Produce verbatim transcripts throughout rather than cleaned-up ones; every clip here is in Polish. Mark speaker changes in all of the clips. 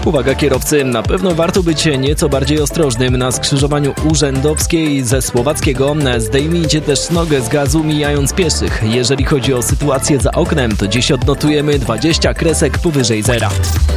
Speaker 1: Uwaga kierowcy, na pewno warto być nieco bardziej ostrożnym na skrzyżowaniu Urzędowskiej ze Słowackiego. Zdejmijcie też nogę z gazu, mijając pieszych. Jeżeli chodzi o sytuację za oknem, to dziś odnotujemy dwadzieścia kresek powyżej zera.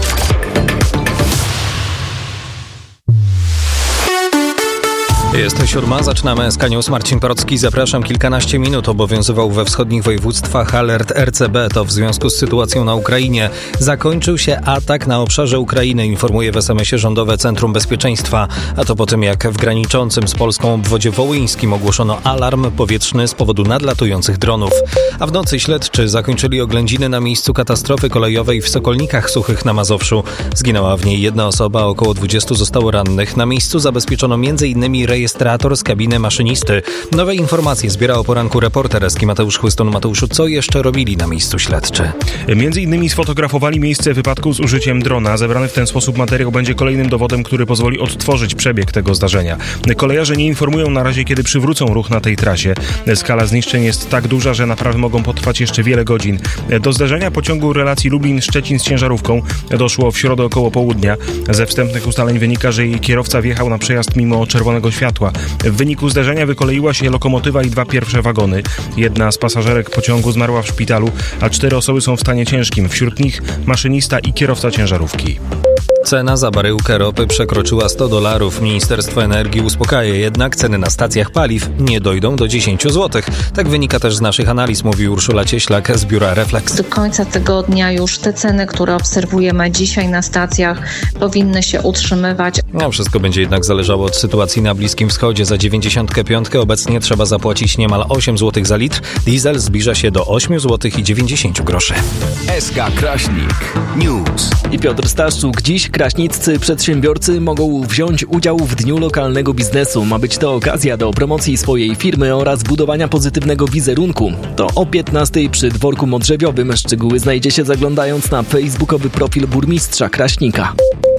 Speaker 2: Jest siódma, zaczynamy S K News. Marcin Porocki, zapraszam. Kilkanaście minut obowiązywał we wschodnich województwach alert R C B. To w związku z sytuacją na Ukrainie. Zakończył się atak na obszarze Ukrainy, informuje w es em esie Rządowe Centrum Bezpieczeństwa. A to po tym, jak w graniczącym z Polską obwodzie wołyńskim ogłoszono alarm powietrzny z powodu nadlatujących dronów. A w nocy śledczy zakończyli oględziny na miejscu katastrofy kolejowej w Sokolnikach Suchych na Mazowszu. Zginęła w niej jedna osoba, około dwudziestu zostało rannych. Na miejscu zabezpieczono między innymi rejestrator z kabiny maszynisty. Nowe informacje zbiera o poranku reporter eski Mateusz Chłyston. Mateuszu, co jeszcze robili na miejscu śledczy?
Speaker 3: Między innymi sfotografowali miejsce wypadku z użyciem drona. Zebrany w ten sposób materiał będzie kolejnym dowodem, który pozwoli odtworzyć przebieg tego zdarzenia. Kolejarze nie informują na razie, kiedy przywrócą ruch na tej trasie. Skala zniszczeń jest tak duża, że naprawy mogą potrwać jeszcze wiele godzin. Do zdarzenia pociągu relacji Lublin-Szczecin z ciężarówką doszło w środę około południa. Ze wstępnych ustaleń wynika, że jej kierowca wjechał na przejazd mimo czerwonego światła. W wyniku zdarzenia wykoleiła się lokomotywa i dwa pierwsze wagony. Jedna z pasażerek pociągu zmarła w szpitalu, a cztery osoby są w stanie ciężkim. Wśród nich maszynista i kierowca ciężarówki.
Speaker 2: Cena za baryłkę ropy przekroczyła sto dolarów. Ministerstwo Energii uspokaja jednak, ceny na stacjach paliw nie dojdą do dziesięć złotych. Tak wynika też z naszych analiz, mówi Urszula Cieślak z biura Reflex.
Speaker 4: Do końca tygodnia już te ceny, które obserwujemy dzisiaj na stacjach, powinny się utrzymywać.
Speaker 2: No, wszystko będzie jednak zależało od sytuacji na Bliskim Wschodzie. Za dziewięćdziesiąt pięć obecnie trzeba zapłacić niemal osiem złotych za litr. Diesel zbliża się do osiem złotych i dziewięćdziesiąt groszy.
Speaker 5: S K Kraśnik News.
Speaker 1: I Piotr Staszczuk. Dziś kraśniccy przedsiębiorcy mogą wziąć udział w Dniu Lokalnego Biznesu. Ma być to okazja do promocji swojej firmy oraz budowania pozytywnego wizerunku. To o piętnastej przy Dworku Modrzewiowym. Szczegóły znajdziecie zaglądając na facebookowy profil burmistrza Kraśnika.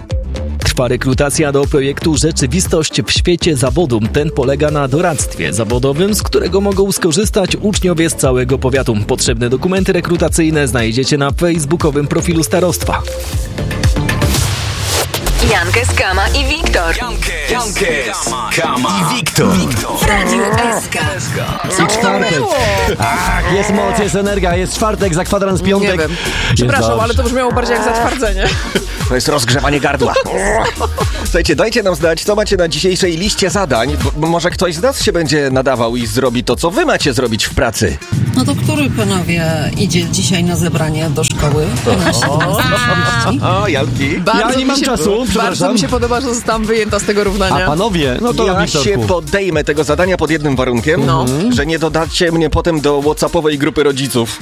Speaker 1: Trwa rekrutacja do projektu Rzeczywistość w świecie zawodu. Ten polega na doradztwie zawodowym, z którego mogą skorzystać uczniowie z całego powiatu. Potrzebne dokumenty rekrutacyjne znajdziecie na facebookowym profilu starostwa.
Speaker 6: Jankes, Kama i Wiktor.
Speaker 5: Jankes, Kama i Wiktor.
Speaker 6: W Radiu S K.
Speaker 7: I czwartek. Ach, jest moc, jest energia, jest czwartek, za kwadrans piątek.
Speaker 8: Nie wiem. Przepraszam, ale to brzmiało bardziej jak zatwardzenie.
Speaker 9: To jest rozgrzewanie gardła. Słuchajcie, dajcie nam znać, co macie na dzisiejszej liście zadań, bo może ktoś z nas się będzie nadawał i zrobi to, co wy macie zrobić w pracy.
Speaker 10: No to który, panowie, idzie dzisiaj na zebranie do szkoły?
Speaker 9: O, Janki.
Speaker 7: Ja nie mam
Speaker 8: się,
Speaker 7: czasu,
Speaker 8: Bardzo mi się podoba, że zostałam wyjęta z tego równania.
Speaker 7: A panowie, no to
Speaker 9: ja
Speaker 7: Wiktorku.
Speaker 9: się podejmę tego zadania pod jednym warunkiem,
Speaker 8: no.
Speaker 9: że nie dodacie mnie potem do whatsappowej grupy rodziców.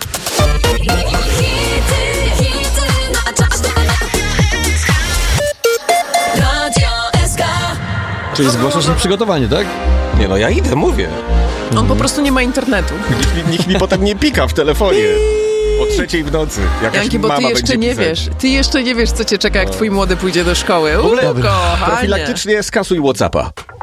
Speaker 7: Czyli zgłaszasz na przygotowanie, tak?
Speaker 9: Nie no, ja idę, mówię.
Speaker 8: On po prostu nie ma internetu.
Speaker 9: Nikt, nikt mi potem nie pika w telefonie. O trzeciej w nocy. Jakaś
Speaker 8: Janki, bo
Speaker 9: mama
Speaker 8: ty jeszcze nie
Speaker 9: pisać.
Speaker 8: wiesz. Ty jeszcze nie wiesz, co cię czeka, jak twój młody pójdzie do szkoły.
Speaker 9: W ogóle
Speaker 8: U, kochanie.
Speaker 9: profilaktycznie skasuj whatsappa.